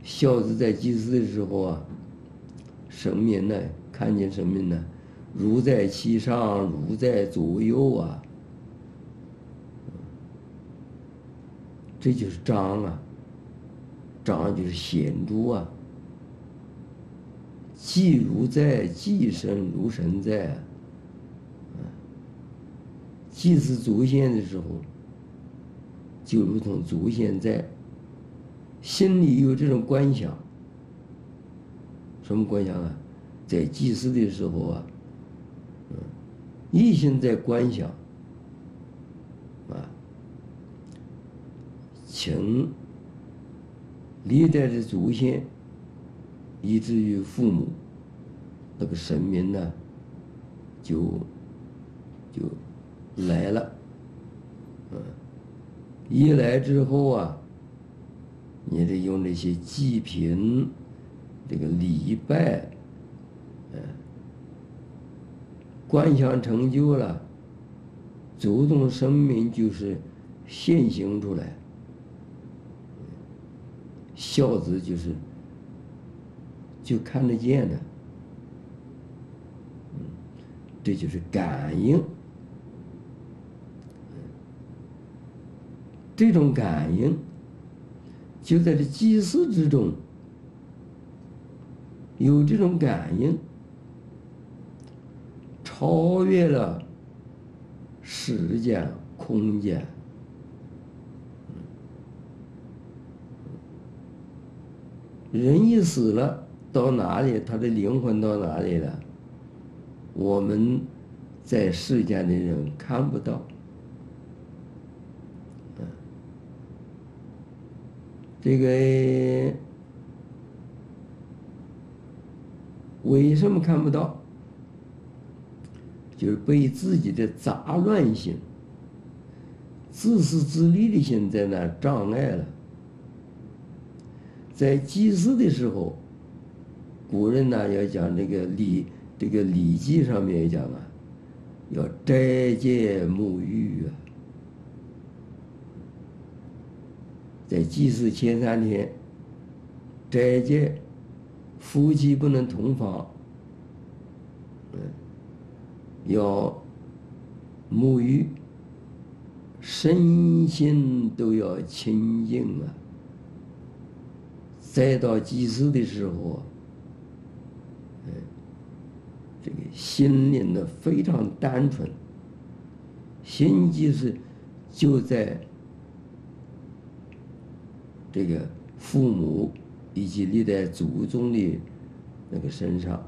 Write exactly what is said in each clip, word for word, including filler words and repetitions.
孝子在祭祀的时候啊，神明呢看见神明呢，如在其上，如在左右啊，这就是彰啊，彰就是显著啊。祭如在，祭神如神在啊。祭祀祖先的时候，就如同祖先在，心里有这种观想。什么观想啊？在祭祀的时候啊，嗯，一心在观想，啊，请历代的祖先，以至于父母，那个神明呢，就就来了，嗯，一来之后啊，你得用那些祭品，这个礼拜，嗯，观想成就了，祖宗神明就是现形出来，孝子就是就看得见的，嗯，这就是感应。这种感应就在这祭祀之中，有这种感应，超越了时间空间。人一死了，到哪里？他的灵魂到哪里了？我们在世间的人看不到。这个为什么看不到？就是被自己的杂乱心、自私自利的心在那障碍了。在祭祀的时候，古人呢要讲这个礼，这个礼记上面也讲啊，要斋戒沐浴啊。在祭祀前三天，斋戒，夫妻不能同房，嗯，要沐浴，身心都要清净啊。再到祭祀的时候，嗯，这个心灵呢非常单纯，心就是就在这个父母以及历代祖宗的那个身上，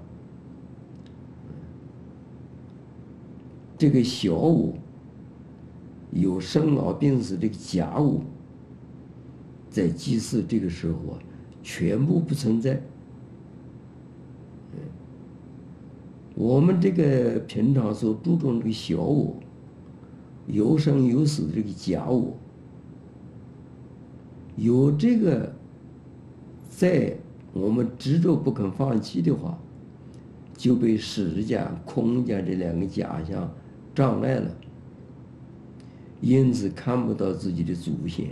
这个小我有生老病死这个假我，在祭祀这个时候啊，全部不存在。我们这个平常所注重这个小我，有生有死的这个假我，有这个在我们执着不肯放弃的话，就被时间、空间这两个假象障碍了，因此看不到自己的祖先。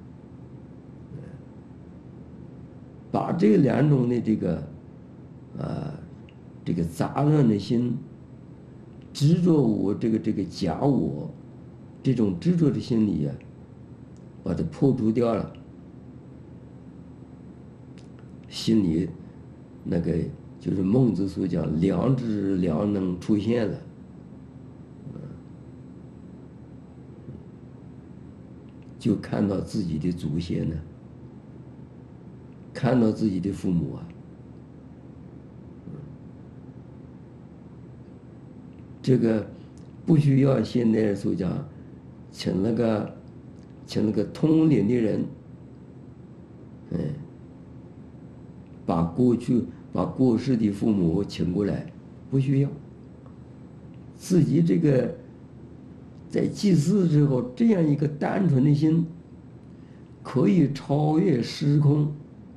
把这两种的这个，呃，这个杂乱的心、执着我这个这个假我，这种执着的心理啊，把它破除掉了，心里那个就是孟子所讲良知良能出现了，就看到自己的祖先呢，看到自己的父母啊，这个不需要现在所讲，请那个请那个通灵的人，嗯，把过去把过世的父母请过来，不需要。自己这个在祭祀之后，这样一个单纯的心，可以超越时空，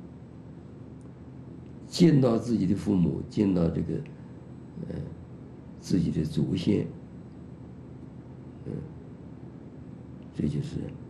见到自己的父母，见到这个，呃，自己的祖先，嗯，这就是